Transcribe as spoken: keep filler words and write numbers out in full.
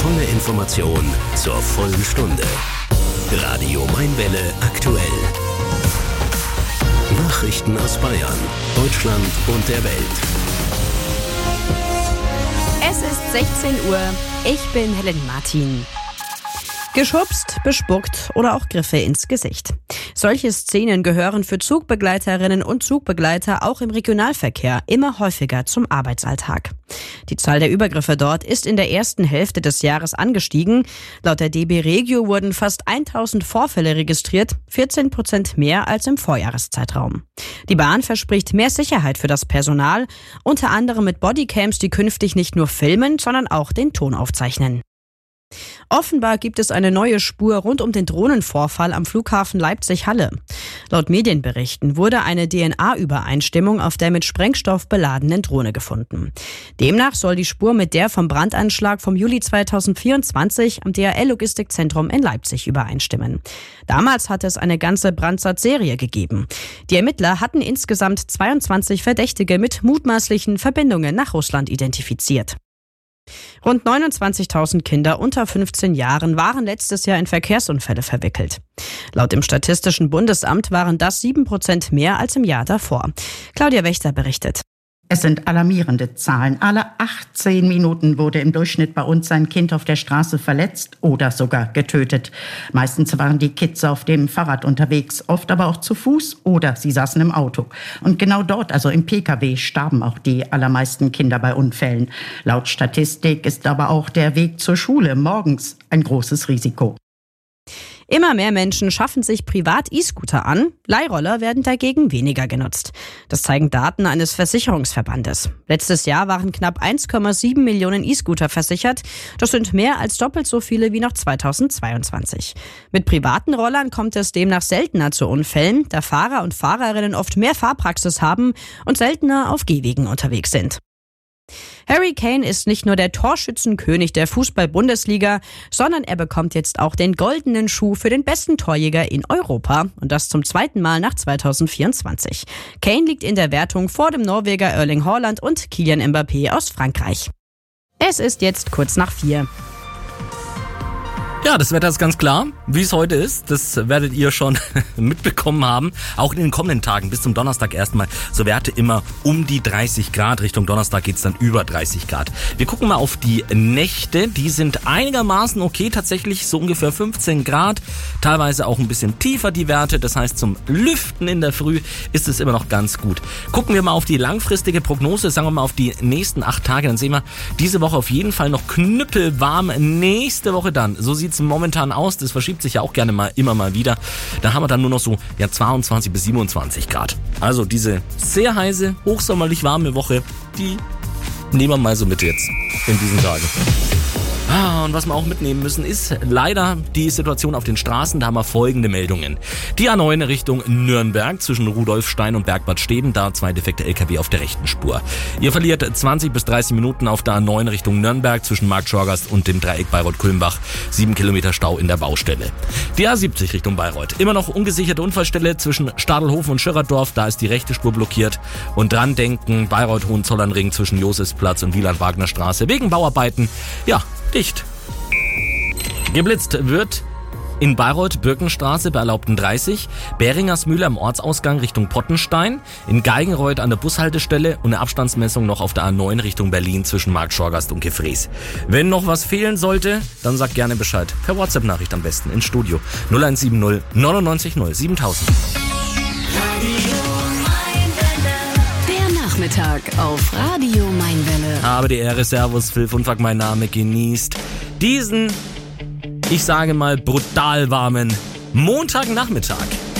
volle Information zur vollen Stunde. Radio Mainwelle aktuell. Nachrichten aus Bayern, Deutschland und der Welt. Es ist sechzehn Uhr. Ich bin Helen Martin. Geschubst, bespuckt oder auch Griffe ins Gesicht. Solche Szenen gehören für Zugbegleiterinnen und Zugbegleiter auch im Regionalverkehr immer häufiger zum Arbeitsalltag. Die Zahl der Übergriffe dort ist in der ersten Hälfte des Jahres angestiegen. Laut der D B Regio wurden fast tausend Vorfälle registriert, vierzehn Prozent mehr als im Vorjahreszeitraum. Die Bahn verspricht mehr Sicherheit für das Personal, unter anderem mit Bodycams, die künftig nicht nur filmen, sondern auch den Ton aufzeichnen. Offenbar gibt es eine neue Spur rund um den Drohnenvorfall am Flughafen Leipzig-Halle. Laut Medienberichten wurde eine D N A-Übereinstimmung auf der mit Sprengstoff beladenen Drohne gefunden. Demnach soll die Spur mit der vom Brandanschlag vom Juli zweitausendvierundzwanzig am D H L-Logistikzentrum in Leipzig übereinstimmen. Damals hatte es eine ganze Brandsat-Serie gegeben. Die Ermittler hatten insgesamt zweiundzwanzig Verdächtige mit mutmaßlichen Verbindungen nach Russland identifiziert. Rund neunundzwanzigtausend Kinder unter fünfzehn Jahren waren letztes Jahr in Verkehrsunfälle verwickelt. Laut dem Statistischen Bundesamt waren das sieben Prozent mehr als im Jahr davor. Claudia Wächter berichtet. Es sind alarmierende Zahlen. Alle achtzehn Minuten wurde im Durchschnitt bei uns ein Kind auf der Straße verletzt oder sogar getötet. Meistens waren die Kids auf dem Fahrrad unterwegs, oft aber auch zu Fuß oder sie saßen im Auto. Und genau dort, also im P K W, starben auch die allermeisten Kinder bei Unfällen. Laut Statistik ist aber auch der Weg zur Schule morgens ein großes Risiko. Immer mehr Menschen schaffen sich privat E-Scooter an, Leihroller werden dagegen weniger genutzt. Das zeigen Daten eines Versicherungsverbandes. Letztes Jahr waren knapp eins Komma sieben Millionen E-Scooter versichert. Das sind mehr als doppelt so viele wie noch zweitausendzweiundzwanzig. Mit privaten Rollern kommt es demnach seltener zu Unfällen, da Fahrer und Fahrerinnen oft mehr Fahrpraxis haben und seltener auf Gehwegen unterwegs sind. Harry Kane ist nicht nur der Torschützenkönig der Fußball-Bundesliga, sondern er bekommt jetzt auch den goldenen Schuh für den besten Torjäger in Europa. Und das zum zweiten Mal nach zweitausendvierundzwanzig. Kane liegt in der Wertung vor dem Norweger Erling Haaland und Kylian Mbappé aus Frankreich. Es ist jetzt kurz nach vier. Ja, das Wetter ist ganz klar, wie es heute ist. Das werdet ihr schon mitbekommen haben. Auch in den kommenden Tagen bis zum Donnerstag erstmal so Werte immer um die dreißig Grad. Richtung Donnerstag geht's dann über dreißig Grad. Wir gucken mal auf die Nächte. Die sind einigermaßen okay, tatsächlich so ungefähr fünfzehn Grad. Teilweise auch ein bisschen tiefer die Werte. Das heißt, zum Lüften in der Früh ist es immer noch ganz gut. Gucken wir mal auf die langfristige Prognose, sagen wir mal auf die nächsten acht Tage. Dann sehen wir diese Woche auf jeden Fall noch knüppelwarm. Nächste Woche dann, so sieht momentan aus, das verschiebt sich ja auch gerne mal immer mal wieder. Da haben wir dann nur noch so ja zweiundzwanzig bis siebenundzwanzig Grad. Also diese sehr heiße, hochsommerlich warme Woche, die nehmen wir mal so mit jetzt in diesen Tagen. Ah, und was wir auch mitnehmen müssen, ist leider die Situation auf den Straßen. Da haben wir folgende Meldungen. Die A neun Richtung Nürnberg zwischen Rudolfstein und Bergbad Steden, da zwei defekte L K W auf der rechten Spur. Ihr verliert zwanzig bis dreißig Minuten auf der A neun Richtung Nürnberg zwischen Markt Schorgast und dem Dreieck Bayreuth-Kulmbach. Sieben Kilometer Stau in der Baustelle. Die A siebzig Richtung Bayreuth. Immer noch ungesicherte Unfallstelle zwischen Stadelhofen und Schirrerdorf. Da ist die rechte Spur blockiert. Und dran denken, Bayreuth-Hohenzollernring zwischen Josefsplatz und Wieland-Wagner-Straße wegen Bauarbeiten. Ja, dicht. Geblitzt wird in Bayreuth Birkenstraße bei erlaubten dreißig, Beringersmühle am Ortsausgang Richtung Pottenstein, in Geigenreuth an der Bushaltestelle und eine Abstandsmessung noch auf der A neun Richtung Berlin zwischen Markt Schorgast und Gefrees. Wenn noch was fehlen sollte, dann sagt gerne Bescheid. Per WhatsApp-Nachricht am besten ins Studio null eins sieben null neunundneunzig null siebentausend. Nachmittag auf Radio Mainwelle. Habe die Ehre, Servus, Phil Funfak, mein Name, genießt diesen, ich sage mal, brutal warmen Montagnachmittag.